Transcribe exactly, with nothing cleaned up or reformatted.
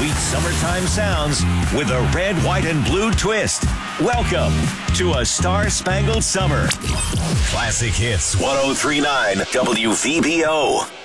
sweet summertime sounds with a red, white, and blue twist. Welcome to A Star-Spangled Summer. Classic Hits one oh three point nine W V B O.